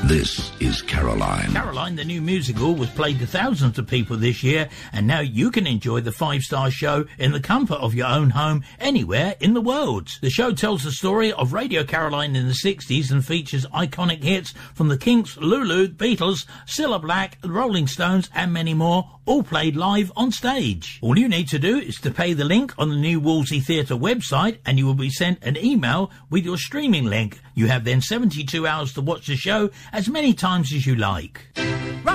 This is Caroline. Caroline, the new musical, was played to thousands of people this year, and now you can enjoy the 5-star show in the comfort of your own home anywhere in the world. The show tells the story of Radio Caroline in the 60s and features iconic hits from the Kinks, Lulu, Beatles, Cilla Black, Rolling Stones, and many more, all played live on stage. All you need to do is to pay the link on the new Wolsey Theatre website, and you will be sent an email with your streaming link. You have then 72 hours to watch the show as many times as you like.